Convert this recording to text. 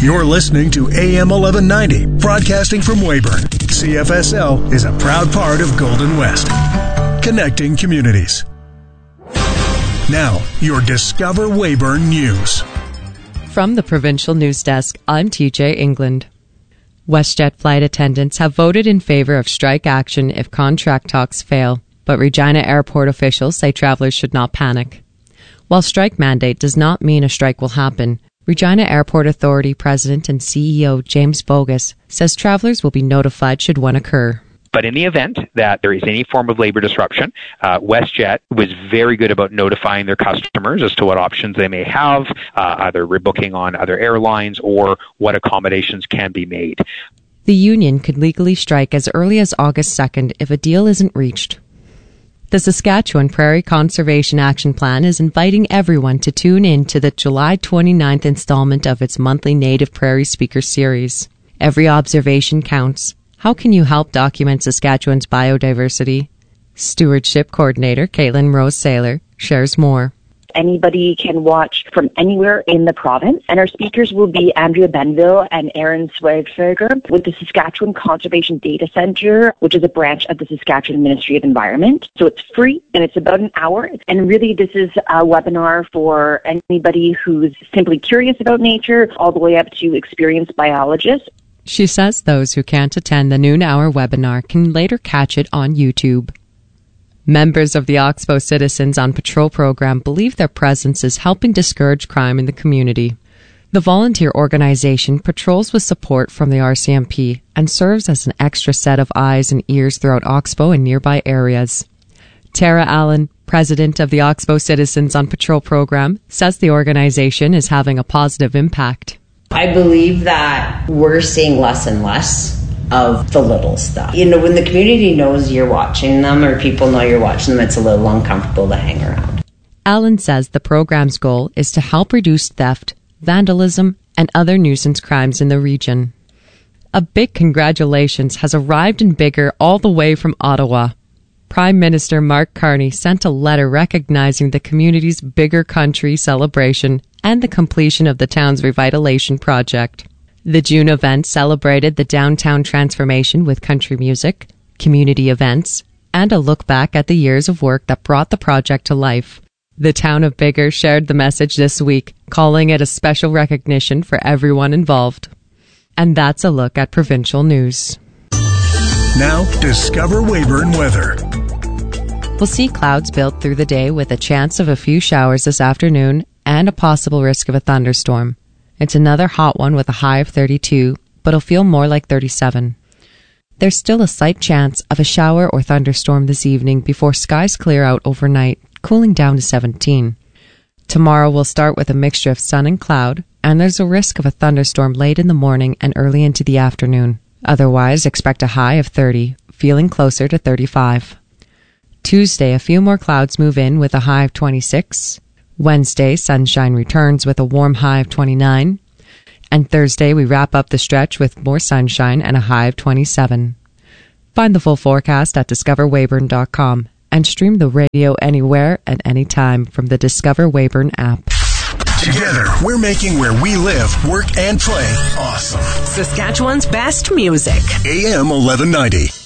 You're listening to AM 1190, broadcasting from Weyburn. CFSL is a proud part of Golden West, connecting communities. Now, your Discover Weyburn News. From the Provincial News Desk, I'm TJ England. WestJet flight attendants have voted in favor of strike action if contract talks fail, but Regina Airport officials say travelers should not panic. While strike mandate does not mean a strike will happen, Regina Airport Authority President and CEO James Bogus says travelers will be notified should one occur. But in the event that there is any form of labor disruption, WestJet was very good about notifying their customers as to what options they may have, either rebooking on other airlines or what accommodations can be made. The union could legally strike as early as August 2nd if a deal isn't reached. The Saskatchewan Prairie Conservation Action Plan is inviting everyone to tune in to the July 29th installment of its monthly Native Prairie Speaker Series. Every observation counts. How can you help document Saskatchewan's biodiversity? Stewardship Coordinator Caitlin Rose Saylor shares more. Anybody can watch from anywhere in the province, and our speakers will be Andrea Benville and Aaron Swagfager with the Saskatchewan Conservation Data Centre, which is a branch of the Saskatchewan Ministry of Environment. So it's free, and it's about an hour, and really this is a webinar for anybody who's simply curious about nature, all the way up to experienced biologists. She says those who can't attend the noon hour webinar can later catch it on YouTube. Members of the Oxbow Citizens on Patrol program believe their presence is helping discourage crime in the community. The volunteer organization patrols with support from the RCMP and serves as an extra set of eyes and ears throughout Oxbow and nearby areas. Tara Allen, president of the Oxbow Citizens on Patrol program, says the organization is having a positive impact. I believe that we're seeing less and less of the little stuff. You know, when the community knows you're watching them or people know you're watching them, it's a little uncomfortable to hang around. Allen says the program's goal is to help reduce theft, vandalism, and other nuisance crimes in the region. A big congratulations has arrived in Biggar all the way from Ottawa. Prime Minister Mark Carney sent a letter recognizing the community's Biggar Country celebration and the completion of the town's revitalization project. The June event celebrated the downtown transformation with country music, community events, and a look back at the years of work that brought the project to life. The town of Biggar shared the message this week, calling it a special recognition for everyone involved. And that's a look at provincial news. Now, Discover Weyburn weather. We'll see clouds build through the day with a chance of a few showers this afternoon and a possible risk of a thunderstorm. It's another hot one with a high of 32, but it'll feel more like 37. There's still a slight chance of a shower or thunderstorm this evening before skies clear out overnight, cooling down to 17. Tomorrow will start with a mixture of sun and cloud, and there's a risk of a thunderstorm late in the morning and early into the afternoon. Otherwise, expect a high of 30, feeling closer to 35. Tuesday, a few more clouds move in with a high of 26. Wednesday, sunshine returns with a warm high of 29. And Thursday, we wrap up the stretch with more sunshine and a high of 27. Find the full forecast at discoverweyburn.com and stream the radio anywhere at any time from the Discover Weyburn app. Together, we're making where we live, work, and play awesome. Saskatchewan's best music. AM 1190.